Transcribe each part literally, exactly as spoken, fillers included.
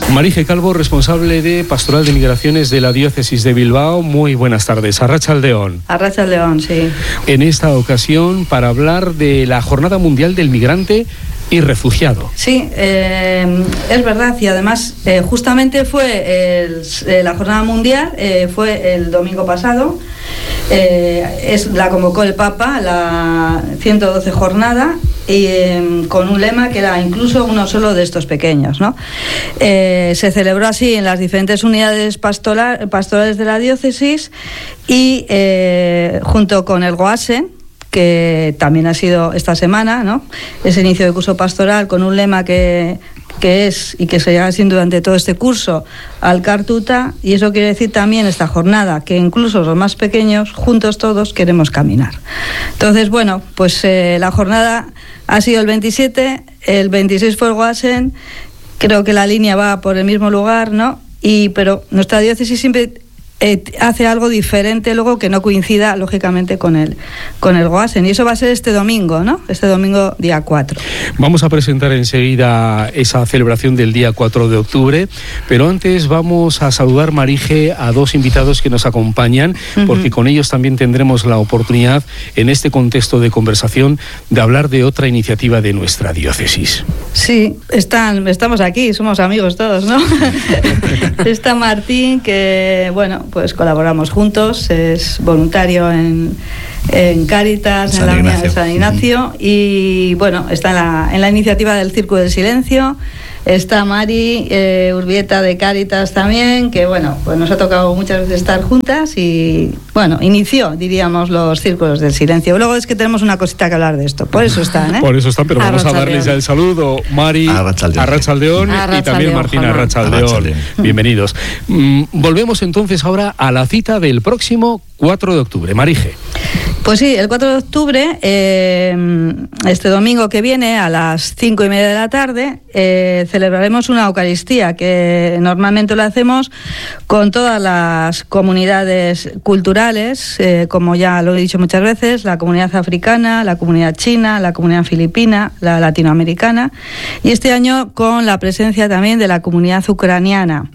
Marije Calvo, responsable de Pastoral de Migraciones de la Diócesis de Bilbao. Muy buenas tardes. Arratsaldeon. Arratsaldeon, sí. En esta ocasión, para hablar de la Jornada Mundial del Migrante y Refugiado. Sí, eh, es verdad, y además eh, justamente fue el, eh, la Jornada Mundial, eh, fue el domingo pasado. Eh, es, la convocó el Papa, la ciento doce jornada, y eh, con un lema que era incluso uno solo de estos pequeños, ¿no? Eh, se celebró así en las diferentes unidades pastoral, pastorales de la diócesis y eh, junto con el Goasen, que también ha sido esta semana, ¿no? Ese inicio de curso pastoral con un lema que, que es y que seguirá siendo durante todo este curso Alkar Tuta, y eso quiere decir también esta jornada que incluso los más pequeños, juntos todos, queremos caminar. Entonces, bueno, pues eh, la jornada ha sido el veintisiete, el veintiséis fue el Goasen, creo que la línea va por el mismo lugar, ¿no? Y, pero nuestra diócesis siempre Eh, hace algo diferente luego que no coincida lógicamente con el con el Goasen, y eso va a ser este domingo, ¿no? Este domingo día cuatro. Vamos a presentar enseguida esa celebración del día cuatro de octubre, pero antes vamos a saludar, Marije, a dos invitados que nos acompañan, uh-huh. porque con ellos también tendremos la oportunidad en este contexto de conversación de hablar de otra iniciativa de nuestra diócesis. Sí, están, estamos aquí, somos amigos todos, ¿no? Está Martín, que bueno, pues colaboramos juntos, es voluntario en, en Cáritas, en la unidad de San Ignacio, y bueno, está en la, en la iniciativa del Círculo del Silencio. Está Mari eh, Urbieta de Cáritas también, que bueno, pues nos ha tocado muchas veces estar juntas y bueno, inició, diríamos, los Círculos del Silencio. Luego es que tenemos una cosita que hablar de esto, por eso están, ¿eh? Por eso están, pero vamos a darles ya el saludo. Mari Arratsaldeon y también Martín Arratsaldeon. Bienvenidos. Mm, volvemos entonces ahora a la cita del próximo cuatro de octubre. Marije. Pues sí, el cuatro de octubre, eh, este domingo que viene a las cinco y media de la tarde, eh, celebraremos una Eucaristía que normalmente lo hacemos con todas las comunidades culturales, eh, como ya lo he dicho muchas veces, la comunidad africana, la comunidad china, la comunidad filipina, la latinoamericana, y este año con la presencia también de la comunidad ucraniana.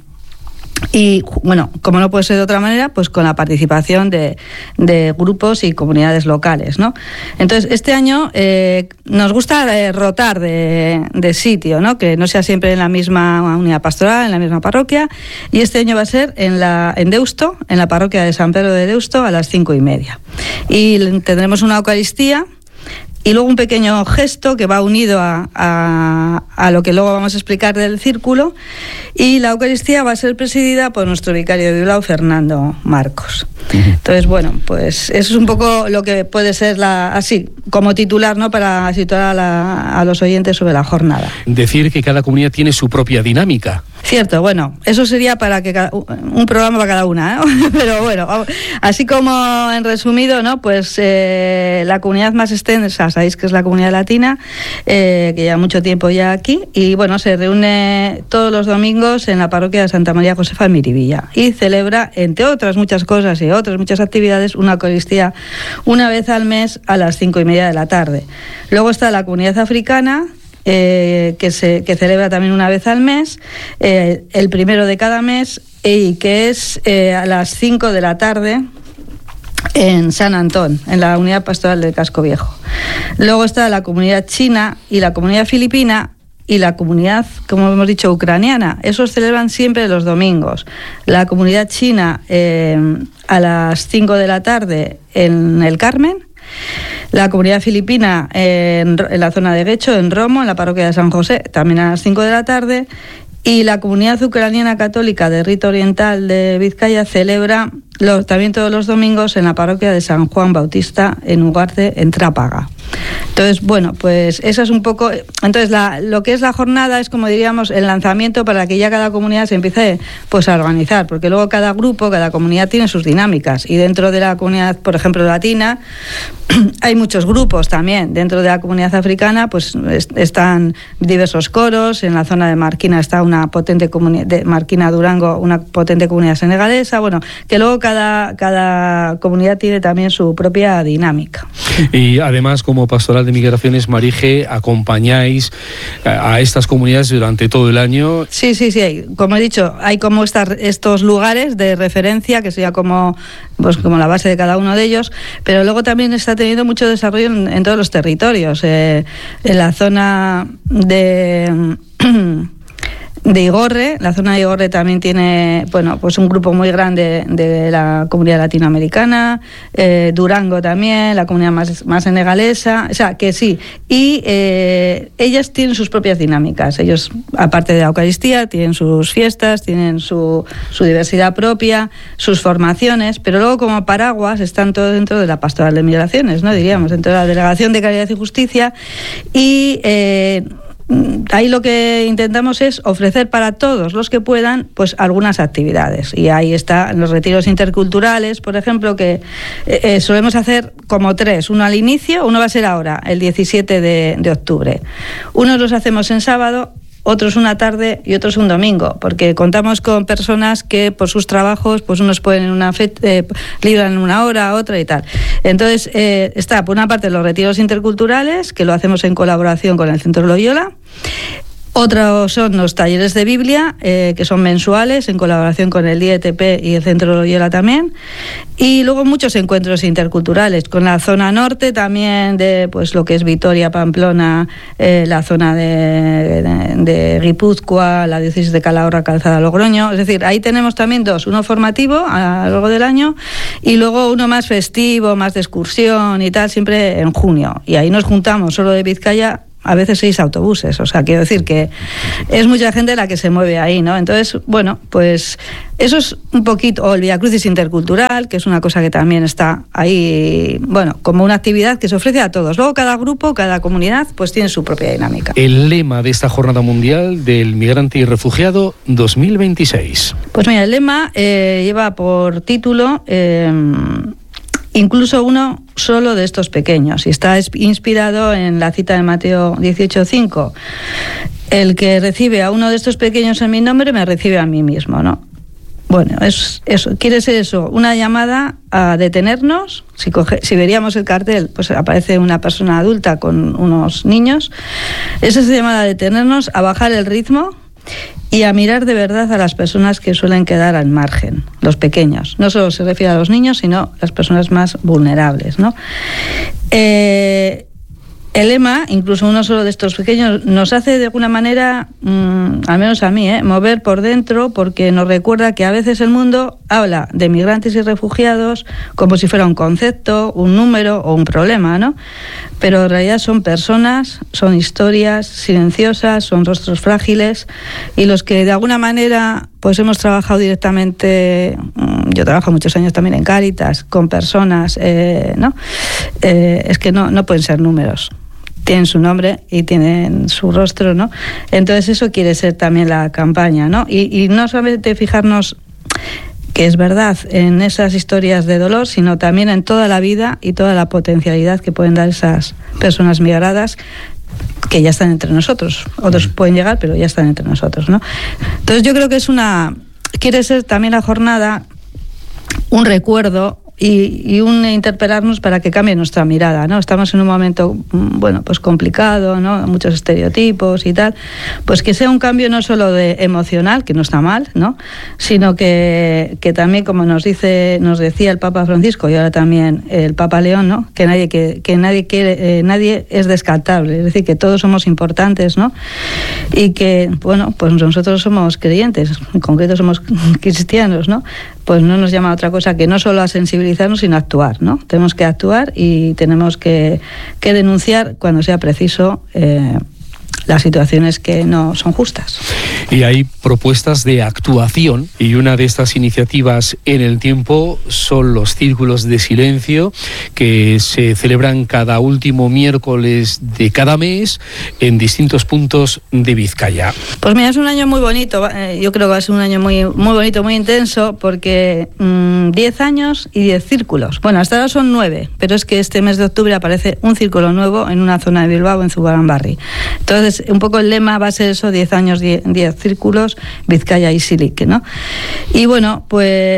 Y bueno, como no puede ser de otra manera, pues con la participación de, de grupos y comunidades locales, ¿no? Entonces, este año eh, nos gusta eh, rotar de, de sitio, ¿no? Que no sea siempre en la misma unidad pastoral, en la misma parroquia. Y este año va a ser en, la, en Deusto, en la parroquia de San Pedro de Deusto, a las cinco y media. Y tendremos una Eucaristía. Y luego un pequeño gesto que va unido a, a, a lo que luego vamos a explicar del círculo. Y la Eucaristía va a ser presidida por nuestro vicario de Bilbao, Fernando Marcos. Uh-huh. Entonces, bueno, pues eso es un poco lo que puede ser la, así, como titular, ¿no? Para situar a, la, a los oyentes sobre la jornada. Decir que cada comunidad tiene su propia dinámica. Cierto, bueno, eso sería para que cada, un programa para cada una, ¿no? Pero bueno, así como en resumido, ¿no? Pues eh, la comunidad más extensa, sabéis que es la comunidad latina, eh, que lleva mucho tiempo ya aquí, y bueno, se reúne todos los domingos en la parroquia de Santa María Josefa en Miribilla y celebra, entre otras muchas cosas y otras muchas actividades, una Eucaristía una vez al mes a las cinco y media de la tarde. Luego está la comunidad africana, Eh, que se que celebra también una vez al mes, eh, el primero de cada mes, y que es eh, a las cinco de la tarde en San Antón, en la unidad pastoral del Casco Viejo. Luego está la comunidad china y la comunidad filipina y la comunidad, como hemos dicho, ucraniana. Esos celebran siempre los domingos. La comunidad china eh, a las cinco de la tarde en el Carmen. La comunidad filipina en, en la zona de Guecho, en Romo, en la parroquia de San José, también a las cinco de la tarde. Y la comunidad ucraniana católica de Rito Oriental de Vizcaya celebra los, también todos los domingos en la parroquia de San Juan Bautista, en Ugarte, en Trápaga. Entonces, bueno, pues eso es un poco... Entonces, la, lo que es la jornada es, como diríamos, el lanzamiento para que ya cada comunidad se empiece, pues, a organizar, porque luego cada grupo, cada comunidad tiene sus dinámicas, y dentro de la comunidad, por ejemplo, latina, hay muchos grupos también. Dentro de la comunidad africana, pues, est- están diversos coros. En la zona de Marquina está una potente comunidad, de Marquina Durango, una potente comunidad senegalesa. Bueno, que luego cada, cada comunidad tiene también su propia dinámica. Y además, como Pastoral de Migraciones, Marije, acompañáis a estas comunidades durante todo el año. Sí, sí, sí. Como he dicho, hay como estas, estos lugares de referencia, que sería como, pues, como la base de cada uno de ellos, pero luego también está teniendo mucho desarrollo en, en todos los territorios. Eh, en la zona de... de Igorre, la zona de Igorre también tiene, bueno, pues un grupo muy grande de la comunidad latinoamericana, eh, Durango también, la comunidad más, más senegalesa, o sea, que sí, y eh, ellas tienen sus propias dinámicas, ellos, aparte de la Eucaristía, tienen sus fiestas, tienen su, su diversidad propia, sus formaciones, pero luego como paraguas están todos dentro de la Pastoral de Migraciones, ¿no? Diríamos, dentro de la Delegación de Caridad y Justicia, y... Eh, ahí lo que intentamos es ofrecer para todos los que puedan pues algunas actividades, y ahí están los retiros interculturales, por ejemplo, que eh, solemos hacer como tres, uno al inicio, uno va a ser ahora, el diecisiete de octubre, unos los hacemos en sábado, otros una tarde y otros un domingo, porque contamos con personas que por sus trabajos, pues unos pueden una fe eh, libran una hora, otra y tal. Entonces, eh, está por una parte los retiros interculturales, que lo hacemos en colaboración con el Centro Loyola. Otros son los talleres de Biblia, eh, que son mensuales, en colaboración con el I E T P y el Centro Loyola también. Y luego muchos encuentros interculturales, con la zona norte también, de pues lo que es Vitoria, Pamplona, eh, la zona de, de, de Guipúzcoa, la diócesis de Calahorra, Calzada, Logroño. Es decir, ahí tenemos también dos, uno formativo a lo largo del año y luego uno más festivo, más de excursión y tal, siempre en junio. Y ahí nos juntamos solo de Vizcaya a veces seis autobuses, o sea, quiero decir que es mucha gente la que se mueve ahí, ¿no? Entonces, bueno, pues eso es un poquito, o el Via Crucis intercultural, que es una cosa que también está ahí, bueno, como una actividad que se ofrece a todos. Luego cada grupo, cada comunidad, pues tiene su propia dinámica. El lema de esta Jornada Mundial del Migrante y Refugiado dos mil veintiséis. Pues mira, el lema eh, lleva por título... Eh, Incluso uno solo de estos pequeños, y está inspirado en la cita de Mateo dieciocho cinco. El que recibe a uno de estos pequeños en mi nombre, me recibe a mí mismo, ¿no? Bueno, es eso, quiere ser eso, una llamada a detenernos. Si, coge, si veríamos el cartel, pues aparece una persona adulta con unos niños. Es esa llamada a detenernos, a bajar el ritmo y a mirar de verdad a las personas que suelen quedar al margen, los pequeños. No solo se refiere a los niños, sino a las personas más vulnerables, ¿no? Eh, el lema, incluso uno solo de estos pequeños, nos hace de alguna manera, mmm, al menos a mí, ¿eh? mover por dentro, porque nos recuerda que a veces el mundo habla de migrantes y refugiados como si fuera un concepto, un número o un problema, ¿no? Pero en realidad son personas, son historias silenciosas, son rostros frágiles, y los que de alguna manera pues hemos trabajado directamente, yo trabajo muchos años también en Cáritas, con personas, eh, ¿no? Eh, es que no, no pueden ser números. Tienen su nombre y tienen su rostro, ¿no? Entonces eso quiere ser también la campaña, ¿no? Y, y no solamente fijarnos que es verdad en esas historias de dolor, sino también en toda la vida y toda la potencialidad que pueden dar esas personas migradas que ya están entre nosotros. Otros pueden llegar, pero ya están entre nosotros, ¿no? Entonces yo creo que es una... Quiere ser también la jornada un recuerdo y, y un interpelarnos para que cambie nuestra mirada, ¿no? Estamos en un momento, bueno, pues complicado, ¿no? Muchos estereotipos y tal, pues que sea un cambio no solo de emocional, que no está mal, ¿no? Sino que, que también, como nos dice, nos decía el Papa Francisco y ahora también el Papa León, ¿no? Que nadie que, que nadie quiere, eh, nadie es descartable, es decir, que todos somos importantes, ¿no? Y que, bueno, pues nosotros somos creyentes, en concreto somos cristianos, ¿no? Pues no nos llama a otra cosa que no solo a sensibilizarnos, sino a actuar, ¿no? Tenemos que actuar y tenemos que, que denunciar cuando sea preciso eh, las situaciones que no son justas. Y hay propuestas de actuación, y una de estas iniciativas en el tiempo son los círculos de silencio que se celebran cada último miércoles de cada mes en distintos puntos de Vizcaya. Pues mira, es un año muy bonito, yo creo que va a ser un año muy, muy bonito, muy intenso, porque mmm, diez años y diez círculos. Bueno, hasta ahora son nueve, pero es que este mes de octubre aparece un círculo nuevo en una zona de Bilbao, en Zugarrambarri. Entonces, un poco el lema va a ser eso, diez años, diez círculos, Vizcaya y Silic, ¿no? Y bueno, pues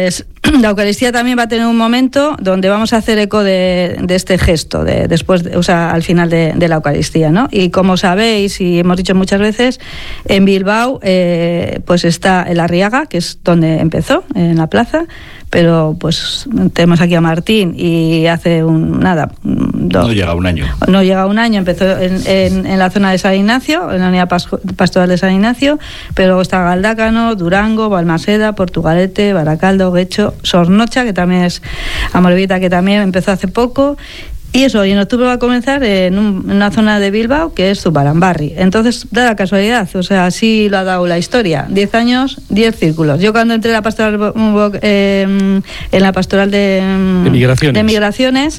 la Eucaristía también va a tener un momento donde vamos a hacer eco de, de este gesto, de, después, de, o sea, al final de, de la Eucaristía, ¿no? Y como sabéis, y hemos dicho muchas veces, en Bilbao eh, pues está el Arriaga, que es donde empezó, en la plaza, pero pues tenemos aquí a Martín y hace un nada dos, no llega a un año no llega a un año empezó en, en, en la zona de San Ignacio, en la unidad pastoral de San Ignacio, pero luego está Galdácano, Durango, Balmaseda, Portugalete, Baracaldo, Guecho, Sornocha, que también es Amorebieta, que también empezó hace poco. Y eso, y en octubre va a comenzar en, un, en una zona de Bilbao que es Zubarambarri. Entonces, da la casualidad, o sea, así lo ha dado la historia. Diez años, diez círculos. Yo cuando entré en la pastoral, eh, en la pastoral de, de, migraciones. de migraciones,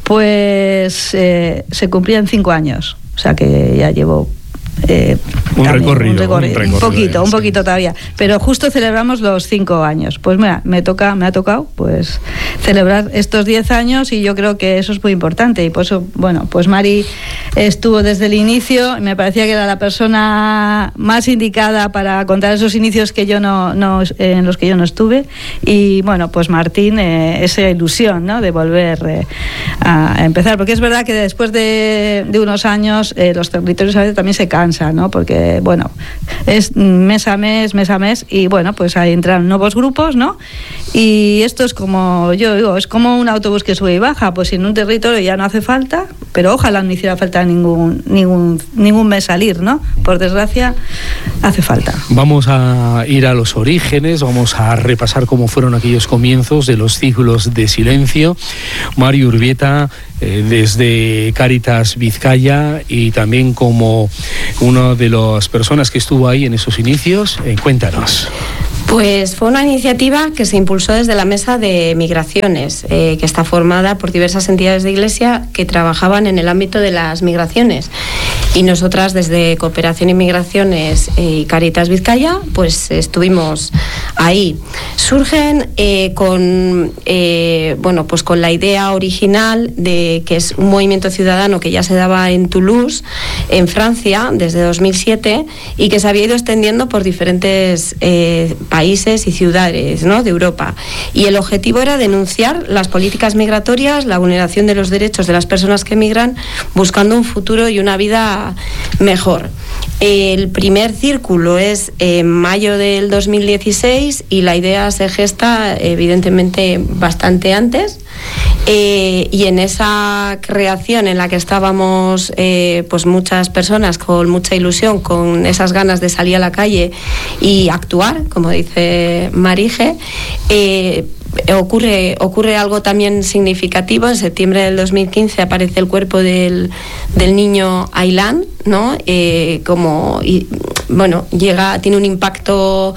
pues eh, se cumplían cinco años. O sea que ya llevo... Eh, un, también, recorrido, un recorrido, un recorrido, un poquito, sí. un poquito todavía, pero justo celebramos los cinco años. Pues mira, me toca, me ha tocado, pues celebrar estos diez años y yo creo que eso es muy importante y por eso, bueno, pues Mari estuvo desde el inicio, me parecía que era la persona más indicada para contar esos inicios que yo no, no en los que yo no estuve y bueno, pues Martín, eh, esa ilusión, ¿no? De volver eh, a empezar, porque es verdad que después de, de unos años eh, los territorios a veces también se cansan, ¿no? Porque, bueno, es mes a mes, mes a mes, y bueno, pues ahí entran nuevos grupos, ¿no? Y esto es como, yo digo, es como un autobús que sube y baja, pues en un territorio ya no hace falta, pero ojalá no hiciera falta ningún, ningún, ningún mes salir, ¿no? Por desgracia, hace falta. Vamos a ir a los orígenes, vamos a repasar cómo fueron aquellos comienzos de los ciclos de silencio. Mari Urbieta, eh, desde Cáritas Vizcaya y también como una de las personas que estuvo ahí en esos inicios, eh, cuéntanos. Pues fue una iniciativa que se impulsó desde la Mesa de Migraciones, eh, que está formada por diversas entidades de Iglesia que trabajaban en el ámbito de las migraciones. Y nosotras desde Cooperación y Migraciones eh, y Cáritas Vizcaya, pues estuvimos ahí. Surgen eh, con, eh, bueno, pues con la idea original de que es un movimiento ciudadano que ya se daba en Toulouse, en Francia, desde dos mil siete, y que se había ido extendiendo por diferentes eh, países y ciudades, ¿no?, de Europa. Y el objetivo era denunciar las políticas migratorias, la vulneración de los derechos de las personas que migran, buscando un futuro y una vida mejor. El primer círculo es en mayo del dos mil dieciséis y la idea se gesta evidentemente bastante antes. Eh, y en esa creación en la que estábamos eh, pues muchas personas con mucha ilusión, con esas ganas de salir a la calle y actuar, como dice Marije, eh, Ocurre, ocurre algo también significativo. En septiembre del dos mil quince aparece el cuerpo del, del niño Ailán, ¿no? Eh, como, y, bueno, llega, tiene un impacto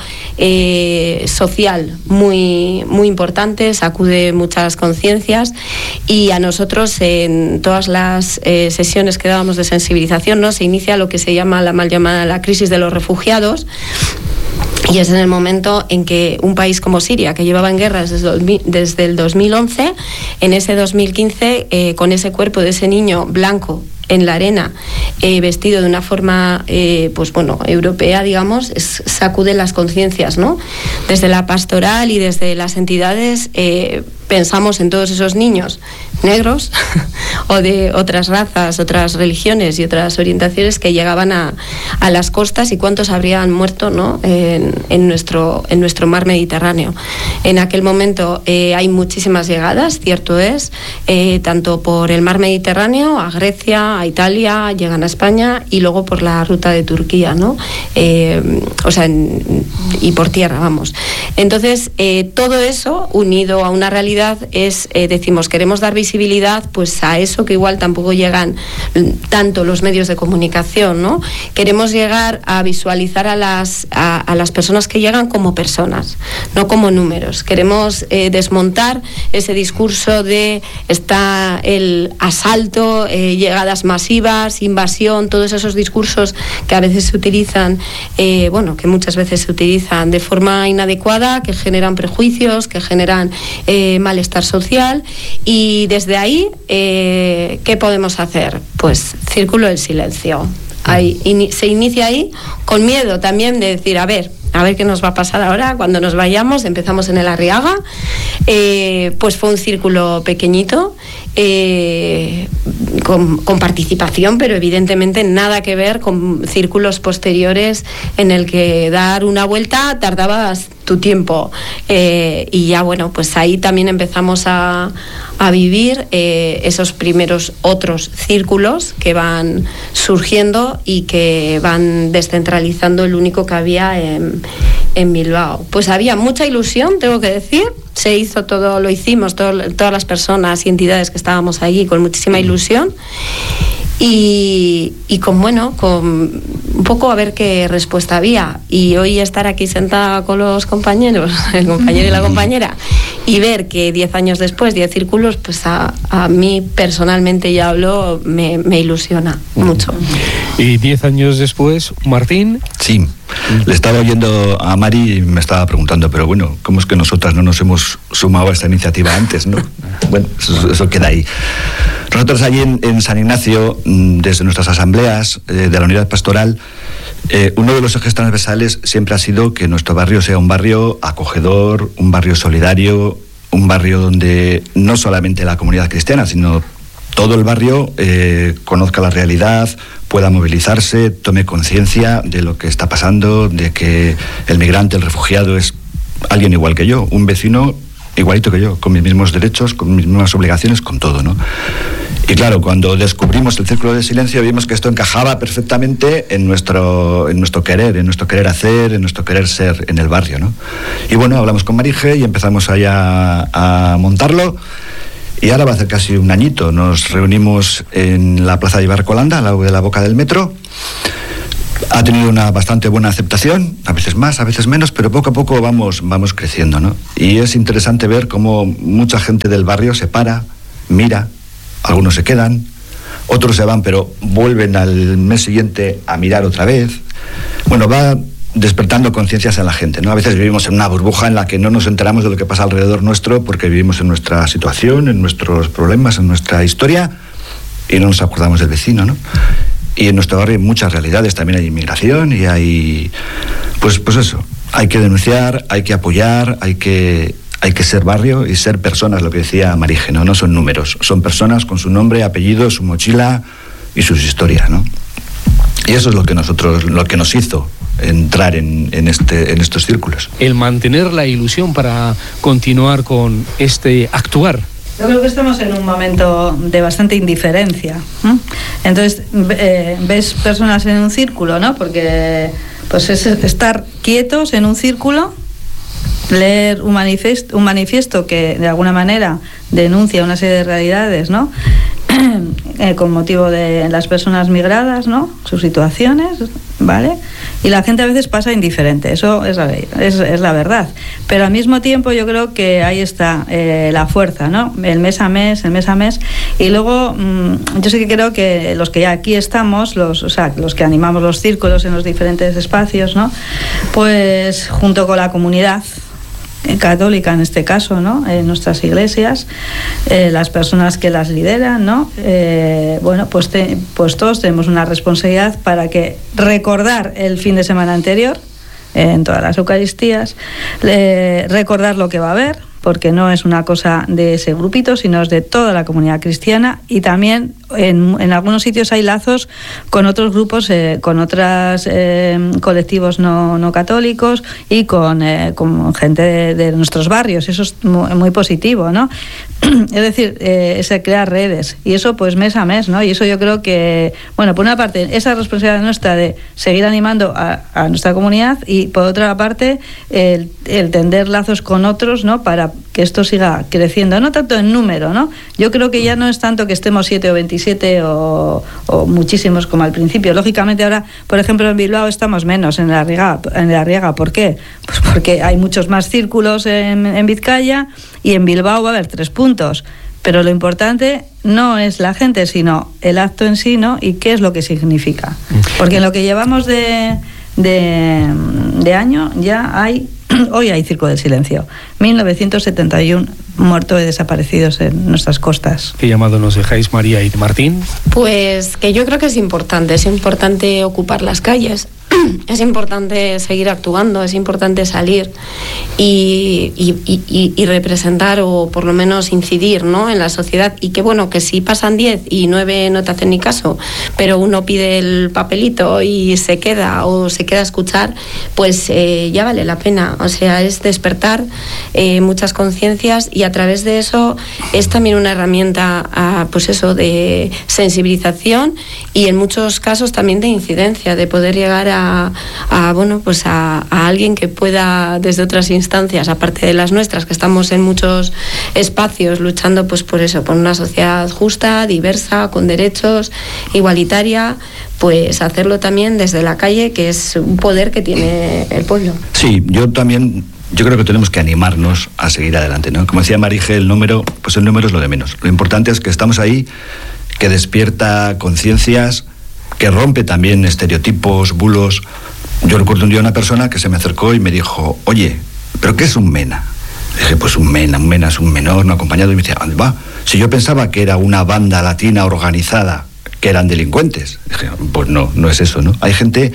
eh, social muy, muy importante, sacude muchas conciencias y a nosotros en todas las eh, sesiones que dábamos de sensibilización, ¿no?, se inicia lo que se llama la mal llamada la crisis de los refugiados. Y es en el momento en que un país como Siria, que llevaba en guerra desde, desde el dos mil once, en ese dos mil quince, eh, con ese cuerpo de ese niño blanco en la arena, eh, vestido de una forma, eh, pues bueno, europea, digamos, es, sacude las conciencias, ¿no? Desde la pastoral y desde las entidades eh, pensamos en todos esos niños negros o de otras razas, otras religiones y otras orientaciones que llegaban a, a las costas y cuántos habrían muerto, ¿no?, en, en, nuestro, en nuestro mar Mediterráneo. En aquel momento eh, hay muchísimas llegadas, cierto es, eh, tanto por el mar Mediterráneo, a Grecia, a Italia, llegan a España y luego por la ruta de Turquía, ¿no? Eh, o sea, en, y por tierra, vamos. Entonces, eh, todo eso unido a una realidad es, eh, decimos, queremos dar visibilidad pues a eso que igual tampoco llegan tanto los medios de comunicación, ¿no? Queremos llegar a visualizar a las, a, a las personas que llegan como personas, no como números. Queremos eh, desmontar ese discurso de está el asalto, eh, llegadas masivas, invasión, todos esos discursos que a veces se utilizan, eh, bueno, que muchas veces se utilizan de forma inadecuada, que generan prejuicios, que generan eh, malestar social. Y desde ahí, eh, ¿qué podemos hacer? Pues Círculo del Silencio. Ahí, in, se inicia ahí con miedo también de decir, a ver, a ver qué nos va a pasar ahora cuando nos vayamos. Empezamos en el Arriaga, eh, pues fue un círculo pequeñito, eh, con, con participación, pero evidentemente nada que ver con círculos posteriores en el que dar una vuelta tardabas tu tiempo, eh, y ya bueno, pues ahí también empezamos a, a vivir eh, esos primeros otros círculos que van surgiendo y que van descentralizando el único que había en, en Bilbao. Pues había mucha ilusión, tengo que decir, se hizo todo, lo hicimos todo, todas las personas y entidades que estábamos allí con muchísima ilusión. Y, y con, bueno, con un poco a ver qué respuesta había. Y hoy estar aquí sentada con los compañeros, el compañero y la compañera, y ver que diez años después, diez círculos, pues a, a mí personalmente, ya hablo, me, me ilusiona mucho. Y diez años después, Martín. Sí, le estaba oyendo a Mari y me estaba preguntando, pero bueno, ¿cómo es que nosotras no nos hemos sumado a esta iniciativa antes, no? Bueno, eso, eso queda ahí. Nosotros allí en, en San Ignacio, desde nuestras asambleas eh, de la unidad pastoral, eh, uno de los ejes transversales siempre ha sido que nuestro barrio sea un barrio acogedor, un barrio solidario, un barrio donde no solamente la comunidad cristiana, sino todo el barrio eh, conozca la realidad, pueda movilizarse, tome conciencia de lo que está pasando, de que el migrante, el refugiado es alguien igual que yo, un vecino igualito que yo, con mis mismos derechos, con mis mismas obligaciones, con todo, ¿no? Y claro, cuando descubrimos el Círculo de Silencio, vimos que esto encajaba perfectamente en nuestro, en nuestro querer, en nuestro querer hacer, en nuestro querer ser en el barrio, ¿no? Y bueno, hablamos con Marije y empezamos allá a montarlo. Y ahora va a hacer casi un añito. Nos reunimos en la plaza de Ibarcolanda, al lado de la boca del metro. Ha tenido una bastante buena aceptación, a veces más, a veces menos, pero poco a poco vamos, vamos creciendo, ¿no? Y es interesante ver cómo mucha gente del barrio se para, mira, algunos se quedan, otros se van, pero vuelven al mes siguiente a mirar otra vez. Bueno, va despertando conciencias en la gente, ¿no? A veces vivimos en una burbuja en la que no nos enteramos de lo que pasa alrededor nuestro porque vivimos en nuestra situación, en nuestros problemas, en nuestra historia y no nos acordamos del vecino, ¿no? Y en nuestro barrio hay muchas realidades, también hay inmigración y hay, pues, pues eso, hay que denunciar, hay que apoyar, hay que, hay que ser barrio y ser personas, lo que decía Marije, ¿no? No son números, son personas con su nombre, apellido, su mochila y sus historias, ¿no? Y eso es lo que nosotros, lo que nos hizo entrar en, en, este, en estos círculos. El mantener la ilusión para continuar con este actuar. Yo creo que estamos en un momento de bastante indiferencia, ¿no? Entonces eh, ves personas en un círculo, ¿no? Porque pues es estar quietos en un círculo, leer un manifiesto, un manifiesto que de alguna manera denuncia una serie de realidades, ¿no? Eh, con motivo de las personas migradas, ¿no? Sus situaciones, ¿vale? Y la gente a veces pasa indiferente, eso es la, es, es la verdad. Pero al mismo tiempo yo creo que ahí está eh, la fuerza, ¿no? El mes a mes, el mes a mes. Y luego mmm, yo sí que creo que los que ya aquí estamos, los, o sea, los que animamos los círculos en los diferentes espacios, ¿no? Pues junto con la comunidad católica en este caso, ¿no? En nuestras iglesias, eh, las personas que las lideran, ¿no? Eh, bueno, pues, te, pues todos tenemos una responsabilidad para que recordar el fin de semana anterior, eh, en todas las Eucaristías, eh, recordar lo que va a haber, porque no es una cosa de ese grupito, sino es de toda la comunidad cristiana, y también en, en algunos sitios hay lazos con otros grupos, eh, con otros eh, colectivos no, no católicos y con, eh, con gente de, de nuestros barrios. Eso es muy, muy positivo, ¿no? Es decir, eh, es crear redes, y eso pues mes a mes, ¿no? Y eso yo creo que, bueno, por una parte, esa responsabilidad nuestra de seguir animando a, a nuestra comunidad, y por otra parte, el, el tender lazos con otros, ¿no? Para que esto siga creciendo, no tanto en número, ¿no? Yo creo que ya no es tanto que estemos siete o veintisiete o, o muchísimos como al principio. Lógicamente ahora, por ejemplo, en Bilbao estamos menos en la Arriaga. En la Arriaga, ¿por qué? Pues porque hay muchos más círculos en, en Vizcaya, y en Bilbao va a haber tres puntos. Pero lo importante no es la gente, sino el acto en sí, ¿no? Y qué es lo que significa. Porque en lo que llevamos de, de, de año ya hay... Hoy hay Círculo del Silencio, mil novecientos setenta y uno muertos y desaparecidos en nuestras costas. ¿Qué llamado nos dejáis, María y Martín? Pues que yo creo que es importante, es importante ocupar las calles, es importante seguir actuando, es importante salir y, y, y, y representar o por lo menos incidir, ¿no?, en la sociedad, y que bueno, que si pasan diez y nueve no te hacen ni caso, pero uno pide el papelito y se queda o se queda a escuchar, pues eh, ya vale la pena. O sea, es despertar eh, muchas conciencias, y a través de eso es también una herramienta a, pues eso, de sensibilización y en muchos casos también de incidencia, de poder llegar a A, a bueno pues a, a alguien que pueda desde otras instancias aparte de las nuestras, que estamos en muchos espacios luchando pues por eso, por una sociedad justa, diversa, con derechos, igualitaria, pues hacerlo también desde la calle, que es un poder que tiene el pueblo. Sí, yo también yo creo que tenemos que animarnos a seguir adelante, ¿no? Como decía Marije, el número, pues el número es lo de menos. Lo importante es que estamos ahí, que despierta conciencias, que rompe también estereotipos, bulos. Yo recuerdo un día una persona que se me acercó y me dijo, oye, ¿pero qué es un MENA? Le dije, pues un MENA, un MENA es un menor no acompañado. Y me decía, ¿dónde va? Si yo pensaba que era una banda latina organizada, que eran delincuentes. Le dije, pues no, no es eso, ¿no? Hay gente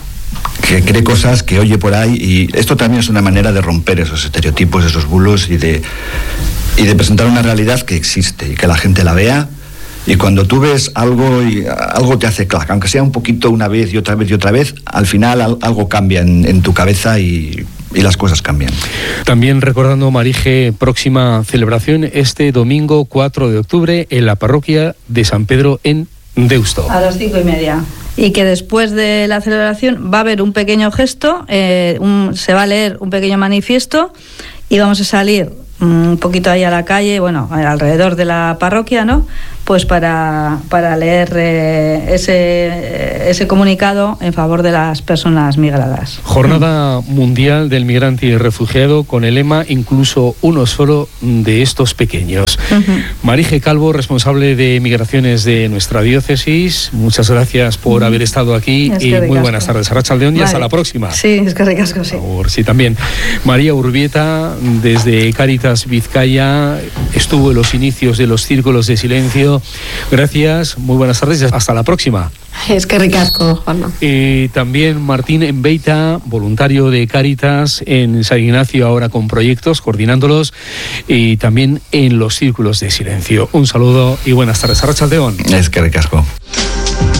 que cree cosas, que oye por ahí, y esto también es una manera de romper esos estereotipos, esos bulos, y de, y de presentar una realidad que existe y que la gente la vea. Y cuando tú ves algo y algo te hace clac, aunque sea un poquito una vez y otra vez y otra vez, al final algo cambia en, en tu cabeza y, y las cosas cambian. También recordando, Marije, próxima celebración este domingo cuatro de octubre en la parroquia de San Pedro en Deusto. A las cinco y media. Y que después de la celebración va a haber un pequeño gesto, eh, un, se va a leer un pequeño manifiesto y vamos a salir un poquito ahí a la calle, bueno, alrededor de la parroquia, ¿no?, pues para, para leer eh, ese, ese comunicado en favor de las personas migradas. Jornada Mundial del Migrante y Refugiado, con el lema incluso uno solo de estos pequeños. Uh-huh. Marije Calvo, responsable de migraciones de nuestra diócesis, muchas gracias por uh-huh. haber estado aquí, es y muy buenas tardes. Arratsaldeon, y vale. Hasta la próxima. Sí, es que ricasco, sí. Por favor, sí, también. María Urbieta, desde Cáritas Vizcaya, estuvo en los inicios de los círculos de silencio. Gracias, muy buenas tardes, hasta la próxima. Es que ricasco, Juanma. Y también Martín Enbeita, voluntario de Cáritas en San Ignacio, ahora con proyectos, coordinándolos, y también en los círculos de silencio. Un saludo y buenas tardes. Arratsaldeon. Es que ricasco.